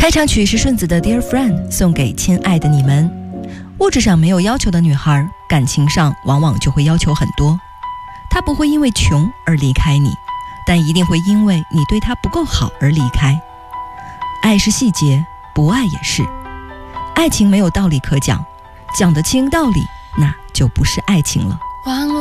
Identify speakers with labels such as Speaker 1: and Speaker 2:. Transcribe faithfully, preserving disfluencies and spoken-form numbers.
Speaker 1: 开场曲是顺子的 Dear Friend， 送给亲爱的你们。物质上没有要求的女孩，感情上往往就会要求很多。她不会因为穷而离开你，但一定会因为你对她不够好而离开。爱是细节，不爱也是。爱情没有道理可讲，讲得清道理，那就不是爱情了。
Speaker 2: 忘了